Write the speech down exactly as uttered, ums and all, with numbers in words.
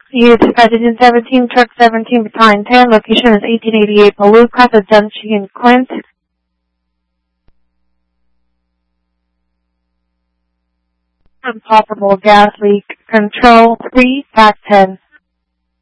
Youth President seventeen, Truck seventeen, Battalion ten, location is eighteen eighty-eight Baloo, Cross of Dunshee and Quint. Possible gas leak. Control three, Fact ten.